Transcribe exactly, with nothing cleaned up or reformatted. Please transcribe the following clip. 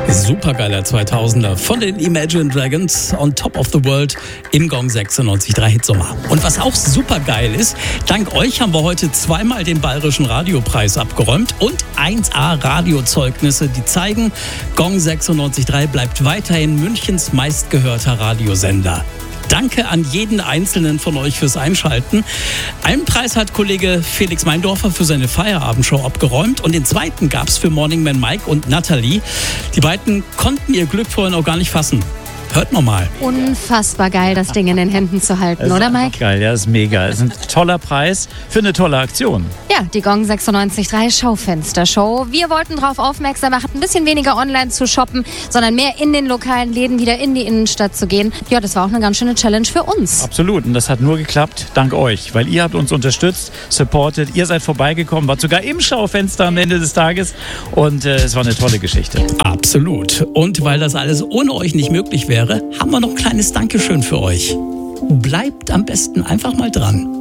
Supergeiler zweitausender von den Imagine Dragons, On Top of the World im Gong sechsundneunzig Komma drei Hitsommer. Und was auch supergeil ist, dank euch haben wir heute zweimal den Bayerischen Radiopreis abgeräumt und eins A Radiozeugnisse, die zeigen, Gong sechsundneunzig Komma drei bleibt weiterhin Münchens meistgehörter Radiosender. Danke an jeden Einzelnen von euch fürs Einschalten. Einen Preis hat Kollege Felix Meindorfer für seine Feierabendshow abgeräumt und den zweiten gab es für Morning Man Mike und Nathalie. Die beiden konnten ihr Glück vorhin auch gar nicht fassen. Hört noch mal. Unfassbar geil, das Ding in den Händen zu halten, das oder ist Mike? Geil, ja, das ist mega. Das ist ein toller Preis für eine tolle Aktion. Ja, die Gong sechsundneunzig Komma drei Schaufenstershow. Wir wollten darauf aufmerksam machen, ein bisschen weniger online zu shoppen, sondern mehr in den lokalen Läden wieder in die Innenstadt zu gehen. Ja, das war auch eine ganz schöne Challenge für uns. Absolut. Und das hat nur geklappt dank euch, weil ihr habt uns unterstützt, supportet. Ihr seid vorbeigekommen, wart sogar im Schaufenster am Ende des Tages. Und äh, es war eine tolle Geschichte. Absolut. Und weil das alles ohne euch nicht möglich wäre, haben wir noch ein kleines Dankeschön für euch. Bleibt am besten einfach mal dran.